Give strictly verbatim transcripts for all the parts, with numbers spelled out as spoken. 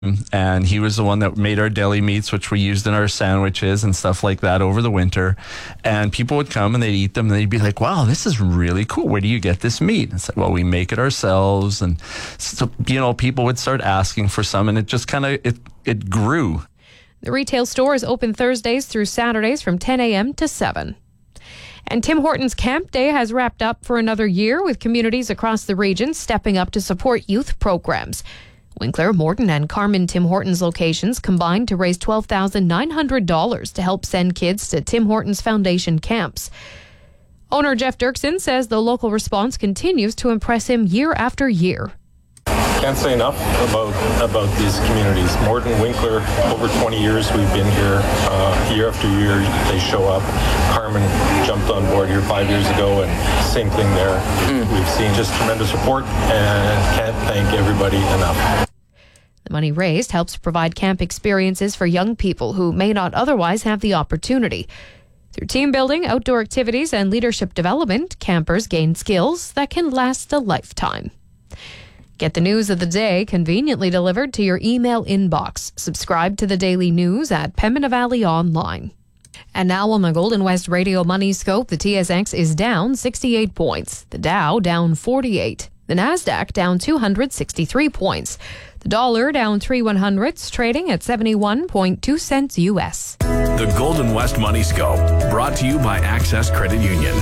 And he was the one that made our deli meats, which we used in our sandwiches and stuff like that over the winter. And people would come and they'd eat them and they'd be like, wow, this is really cool. Where do you get this meat? And it's like, well, we make it ourselves. And so, you know, people would start asking for some, and it just kind of, it, it grew. The retail store is open Thursdays through Saturdays from ten a.m. to seven. And Tim Hortons Camp Day has wrapped up for another year, with communities across the region stepping up to support youth programs. Winkler, Morton, and Carman Tim Hortons locations combined to raise twelve thousand nine hundred dollars to help send kids to Tim Hortons Foundation camps. Owner Jeff Dirksen says the local response continues to impress him year after year. Can't say enough about about these communities. Morton, Winkler, over twenty years we've been here. Uh, year after year they show up. Carman jumped on board here five years ago, and same thing there. Mm. We've seen just tremendous support, and can't thank everybody enough. The money raised helps provide camp experiences for young people who may not otherwise have the opportunity. Through team building, outdoor activities, and leadership development, campers gain skills that can last a lifetime. Get the news of the day conveniently delivered to your email inbox. Subscribe to the daily news at Pembina Valley Online. And now on the Golden West Radio Money Scope, the T S X is down sixty-eight points. The Dow down forty-eight. The Nasdaq down two hundred sixty-three points. The dollar down three one hundredths, trading at seventy-one point two cents U S. The Golden West Money Scope, brought to you by Access Credit Union.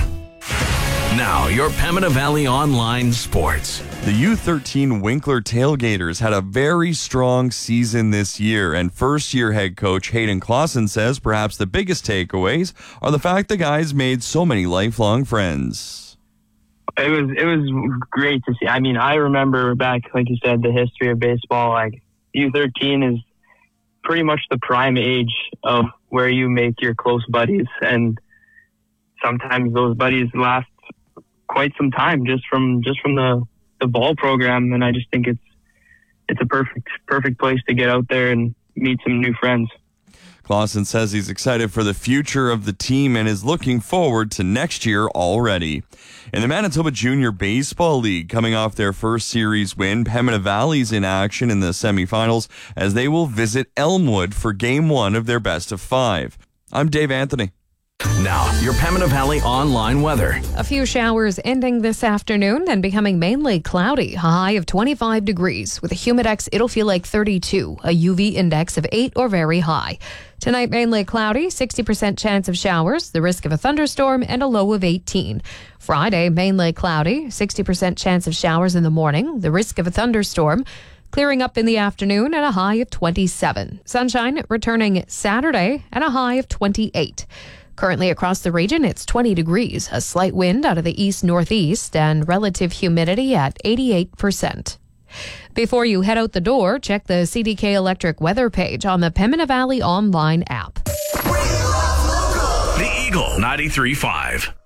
Now, your Pembina Valley Online Sports. The U thirteen Winkler Tailgaters had a very strong season this year, and first-year head coach Hayden Clausen says perhaps the biggest takeaways are the fact the guys made so many lifelong friends. It was it was great to see. I mean, I remember back, like you said, the history of baseball. Like U thirteen is pretty much the prime age of where you make your close buddies, and sometimes those buddies last quite some time just from just from the, the ball program. And I just think it's it's a perfect perfect place to get out there and meet some new friends. Clausen says he's excited for the future of the team and is looking forward to next year already. In the Manitoba Junior Baseball League, coming off their first series win, Pembina Valley's in action in the semifinals as they will visit Elmwood for game one of their best of five. I'm Dave Anthony. Now, your Pembina Valley Online weather. A few showers ending this afternoon and becoming mainly cloudy. A high of twenty-five degrees. With a humidex, it'll feel like thirty-two. A U V index of eight or very high. Tonight, mainly cloudy, sixty percent chance of showers, the risk of a thunderstorm, and a low of eighteen. Friday, mainly cloudy, sixty percent chance of showers in the morning, the risk of a thunderstorm. Clearing up in the afternoon and a high of twenty-seven. Sunshine returning Saturday and a high of twenty-eight. Currently across the region, it's twenty degrees, a slight wind out of the east-northeast, and relative humidity at eighty-eight percent. Before you head out the door, check the C D K Electric weather page on the Pembina Valley Online app. The Eagle ninety-three point five.